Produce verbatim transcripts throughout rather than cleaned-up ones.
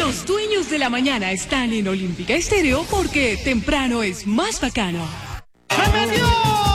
Los dueños de la mañana están en Olímpica Estéreo porque temprano es más bacano. ¡Bienvenido!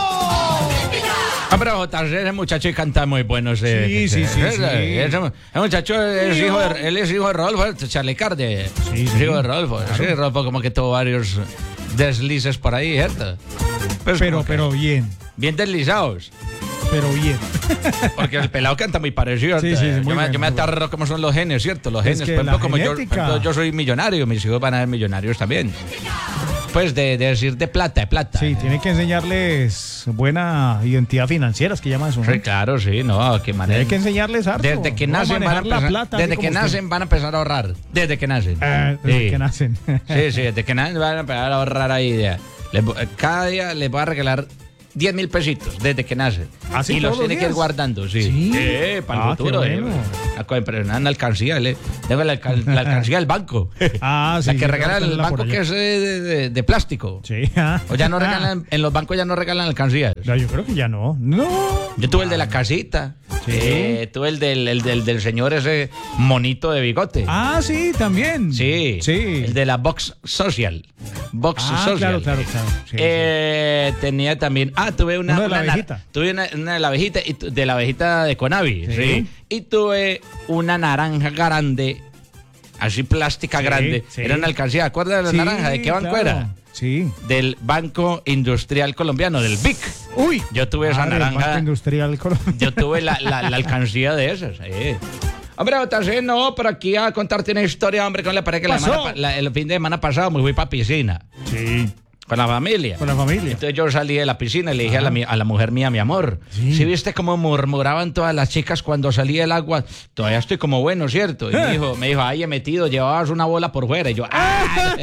Ah, pero ese muchacho canta muy bueno. Ese, Sí, sí, sí, ese, sí. ese, ese muchacho es Sí, hijo yo- de, él es hijo de Rodolfo, Charlie Carde. Sí, Es sí. hijo de Rodolfo. Sí, Rodolfo como que tuvo varios deslices por ahí, ¿cierto? Pues Pero, como que pero bien, bien deslizados. pero bien. Porque el pelado canta muy parecido. Sí, ¿cierto? sí, sí, muy yo, me, bueno, yo me muy bueno. atarro como son los genes, ¿cierto? Los Es genes. que Por ejemplo, la como yo, por genética. ejemplo, yo soy millonario, mis hijos van a ser millonarios también. Pues de, de decir de plata, de plata. Sí, tiene que enseñarles buena identidad financiera, es que llama eso, ¿no? Sí, claro, sí, no, qué manera. Hay que enseñarles harto. Desde que No nacen van a manejar la empezar, plata, así desde como que usted. nacen van a empezar a ahorrar. Desde que nacen. Ah, desde Sí. que nacen. Sí, sí, desde que nacen van a empezar a ahorrar ahí. ya. Les vo- cada día les voy a regalar diez mil pesitos desde que nacen. ¿Ah, sí, y los todos los tiene que ir días? guardando, sí. ¿Sí? para el Ah, qué futuro. bueno. eh. La cosa impresionante alcancía. le- Tengo la, alcal- la alcancía del banco. Ah, sí. la que sí, regala tengo el tenerla por banco allá. que es eh, de, de- de plástico. Sí. ah. O ya no Ah. regalan, en los bancos ya no regalan alcancías. No, yo creo que ya no. No. Yo tuve el de la casita. Sí. Eh, tuve el del, el del, del señor ese monito de bigote. Ah, sí, también. Sí. Sí. El de la Box Social. Box Ah, Social. claro, claro, claro. Sí, Eh, tenía también. Ah, tuve una. Uno de la una nar- abejita. Tuve una, una de la abejita y tu- de la abejita de Conavi. Sí. Sí. Y tuve una naranja grande. Así plástica Sí, grande. sí. Era una alcancía. ¿Acuerdas de la sí, naranja? ¿De qué banco claro. era? Sí. Del Banco Industrial Colombiano, del B I C. Uy. Yo tuve esa Madre, el naranja. Banco Industrial Colombiano. Yo tuve la, la, la alcancía de esas. eh. Hombre, Otace, no, pero aquí a contarte una historia, hombre, que le parece que la Pasó. semana pa- la- el fin de semana pasado me fui para piscina Sí. con la familia. Con la familia. Entonces yo salí de la piscina y le dije a la, mi- a la mujer mía, mi amor, Sí. ¿sí viste cómo murmuraban todas las chicas cuando salía el agua? Todavía estoy como bueno, ¿cierto? Y me dijo, me dijo, ay, he metido, llevabas una bola por fuera. Y yo, ¡ay!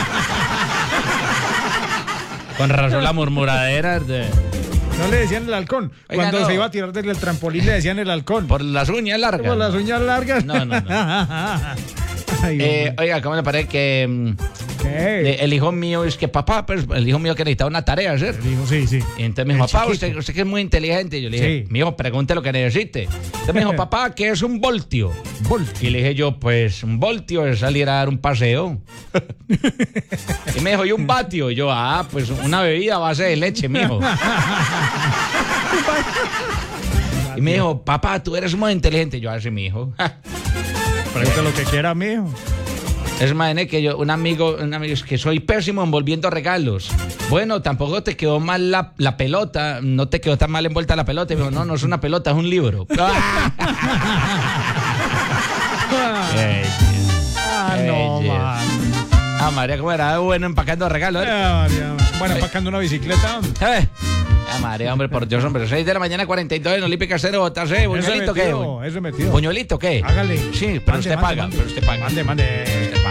Con razón la murmuradera de- No le decían el halcón. Oiga, Cuando no. se iba a tirar desde el trampolín le decían el halcón. por las uñas largas. Por las uñas largas. No, no, no. Ay, Eh, hombre. oiga, ¿cómo le parece que mm, ¿Qué? eh, el hijo mío es que papá, pues el hijo mío que necesitaba una tarea hacer? Dijo, sí, sí. Y entonces me dijo, El papá, chiquito. usted, usted que es muy inteligente. Y yo le dije, Sí. mi hijo, pregunte lo que necesite. Entonces me dijo, papá, ¿qué es un voltio? Voltio. Y le dije yo, pues un voltio es salir a dar un paseo. Y me dijo, ¿y un vatio? Y yo, ah, pues una bebida a base de leche, mijo. Y me dijo, papá, tú eres muy inteligente. Y yo, así, mi hijo. Pregunta lo que quiera, mijo. Es más, que yo, un amigo, un amigo, es que soy pésimo envolviendo regalos. Bueno, tampoco te quedó mal la, la pelota, no te quedó tan mal envuelta la pelota. Y me dijo, no, no es una pelota, es un libro. Ey, Ah, Ey, no, yes. man. ah, María, ¿cómo era bueno empacando regalos? ¿eh? Ah, María. Bueno, empacando una bicicleta. ¿Sabes? Ah, María, hombre, por Dios, hombre. seis de la mañana, cuarenta y dos en Olímpica Cero, ¿botarse? ¿Buñuelito qué? Eso he metido. ¿Buñuelito qué? Hágale. Sí, pero Mande, usted mande, paga, mande. pero usted paga. Mande, mande.